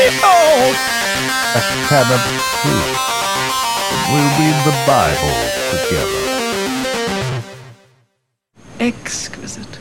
Behold! A can of soup. We'll read the Bible together. Exquisite.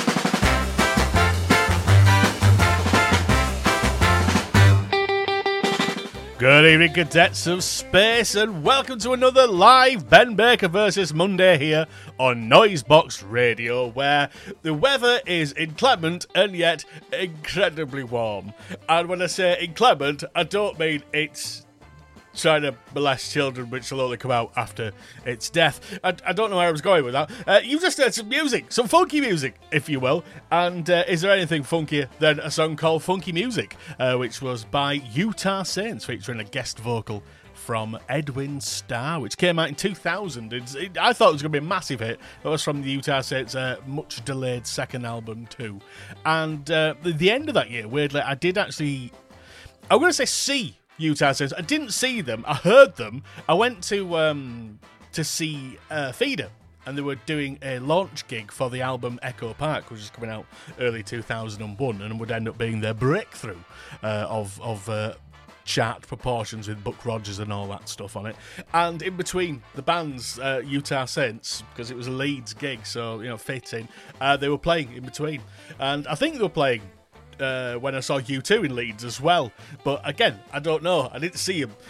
Good evening, cadets of space, and welcome to another live Ben Baker versus Monday here on Noisebox Radio, where the weather is inclement and yet incredibly warm. And when I say inclement, I don't mean it's trying to molest children, which will only come out after its death. I don't know where I was going with that. You just heard some music, some funky music, if you will. And is there anything funkier than a song called Funky Music, which was by Utah Saints, featuring a guest vocal from Edwin Starr, which came out in 2000. I thought it was going to be a massive hit. It was from the Utah Saints' much delayed second album too. And the end of that year, weirdly, I did actually, I'm going to say see Utah Saints. I didn't see them. I heard them. I went to see Feeder, and they were doing a launch gig for the album Echo Park, which is coming out early 2001, and would end up being their breakthrough of chart proportions with Buck Rogers and all that stuff on it. And in between the bands, Utah Saints, because it was a Leeds gig, so fitting, they were playing in between, and I think they were playing when I saw U2 in Leeds as well. But again, I don't know. I didn't see him.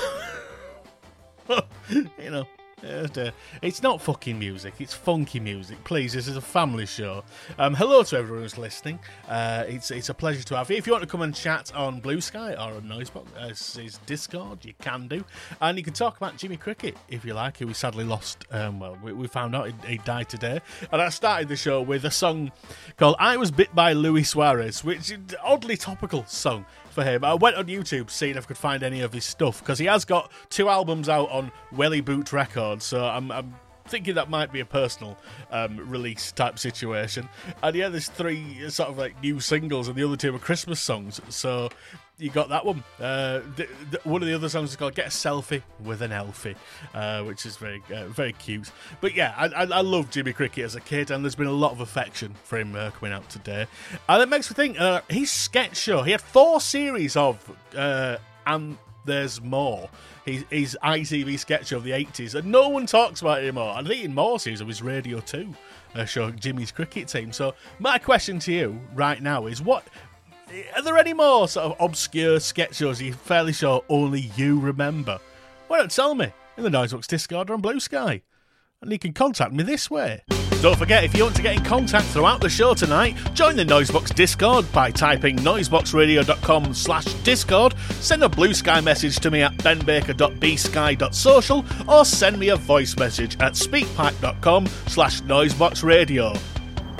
It's not fucking music. It's funky music. Please, this is a family show. Hello to everyone who's listening. It's a pleasure to have you. If you want to come and chat on Blue Sky or on Noisebox, it's Discord, you can do. And you can talk about Jimmy Cricket, if you like, who we sadly lost. We found out he died today. And I started the show with a song called I Was Bit by Luis Suarez, which is an oddly topical song for him. I went on YouTube seeing if I could find any of his stuff, because he has got 2 albums out on Welly Boot Records, so I'm thinking that might be a personal release type situation. And yeah, there's 3 sort of like new singles, and the other 2 are Christmas songs, so you got that one. One of the other songs is called Get a Selfie with an Elfie, which is very very cute. But yeah, I loved Jimmy Cricket as a kid, and there's been a lot of affection for him coming out today. And it makes me think, his sketch show, he had 4 series of And There's More, his ITV sketch show of the 80s, and no one talks about it anymore. I think in more series of his Radio 2 show, Jimmy's Cricket Team. So my question to you right now is, are there any more sort of obscure sketch shows you're fairly sure only you remember? Why don't tell me in the Noisebox Discord or on Blue Sky? And you can contact me this way. Don't forget, if you want to get in contact throughout the show tonight, join the Noisebox Discord by typing noiseboxradio.com/Discord, send a Blue Sky message to me at benbaker.bsky.social, or send me a voice message at speakpipe.com/noiseboxradio.